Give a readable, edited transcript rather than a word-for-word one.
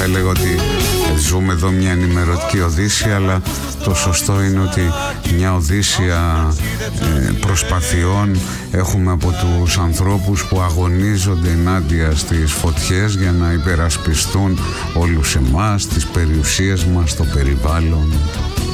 έλεγα ότι ζούμε εδώ μια ενημερωτική Οδύσσια, αλλά το σωστό είναι ότι μια Οδύσσια προσπαθειών έχουμε από τους ανθρώπους που αγωνίζονται ενάντια στις φωτιές για να υπερασπιστούν όλους εμάς, τις περιουσίες μας, το περιβάλλον.